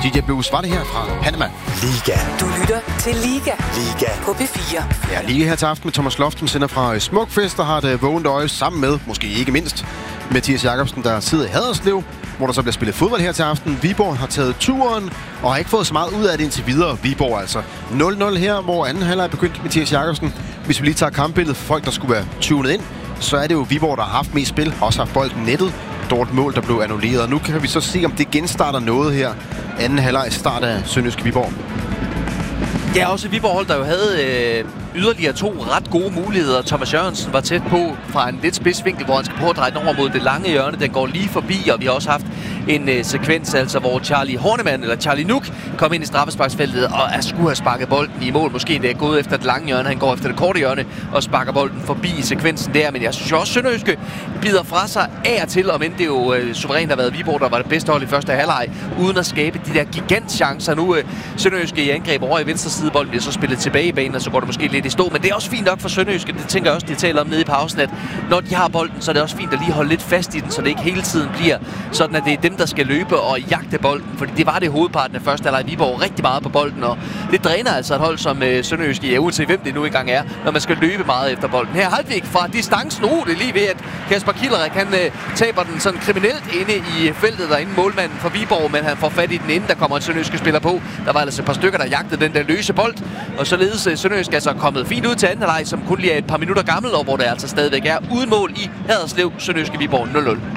DJ Blues var det her fra Panama. Liga. Du lytter til Liga. Liga. På P4. Ja, Liga her til aften med Thomas Loften, sender fra Smukfest, der har et vågent øje sammen med, måske ikke mindst, Mathias Jakobsen, der sidder i Haderslev, hvor der så bliver spillet fodbold her til aften. Viborg har taget turen og har ikke fået så meget ud af det indtil videre. Viborg altså 0-0 her, hvor anden halvleg er begyndt. Mathias Jakobsen, hvis vi lige tager kampbilledet for folk, der skulle være tunet ind, så er det jo Viborg, der har haft mest spil, også har bolden nettet. Dårligt mål, der blev annulleret. Nu kan vi så se, om det genstarter noget her. Anden halvleg start af Sønderjyske Viborg. Ja, også Viborg hold, der jo havde yderligere 2 ret gode muligheder. Thomas Jørgensen var tæt på fra en lidt spidsvinkel, hvor han skal prøve at dreje den over mod det lange hjørne. Den går lige forbi, og vi har også haft en sekvens, altså hvor Charlie Hornemann, eller Charlie Nuk, kom ind i straffesparksfeltet og skulle have sparket bolden i mål. Måske endda gået efter det lange hjørne. Han går efter det korte hjørne og sparker bolden forbi i sekvensen der. Men jeg synes jo også, Sønderjyske bider fra sig af og til, om end det jo suverænt har været Viborg, der var det bedste hold i første halvleg, uden at skabe de der gigantchancer. Nu Sønderjyske i angreb over i venstre side. Bolden bliver så spillet tilbage i banen, og så går det måske lidt i stå. Men det er også fint nok for Sønderjyske. Det tænker jeg også, de taler om nede i pausen, at når de har bolden, så er det også fint at lige holde lidt fast i den, så det ikke hele tiden bliver sådan, at det er dem, der skal løbe og jagte bolden. Fordi det var det hovedparten af første halvleg. Viborg rigtig meget på bolden, og det dræner altså et hold som Sønderjyske, ja, uanset hvem det nu engang er, når man skal løbe meget efter bolden. Her Halvvik fra distancen. Det er lige ved, at Kasper Kilderik, han taber den sådan kriminelt inde i feltet derinde, målmanden for Viborg, men han får fat i den inden, der kommer en Sønderjyske spiller på. Der var altså et par stykker, der jagtede den der løse bold, og således Sønderjyske altså kommet fint ud til anden halvleg, som kun lige er et par minutter gammel, og hvor det altså stadigvæk er uden mål i Haderslev. Sønderjyske Viborg 0-0.